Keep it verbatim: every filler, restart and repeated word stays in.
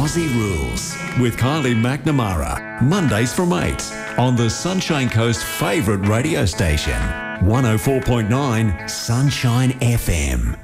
Aussie Rules with Kylie McNamara. Mondays from eight on the Sunshine Coast favourite radio station. one oh four point nine Sunshine F M.